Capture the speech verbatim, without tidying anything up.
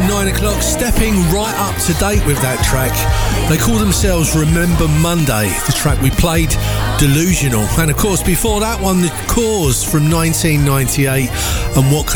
nine o'clock, stepping right up to date with that track. They call themselves Remember Monday. The track we played, Delusional. And of course, before that one, The Cause from nineteen ninety-eight. And what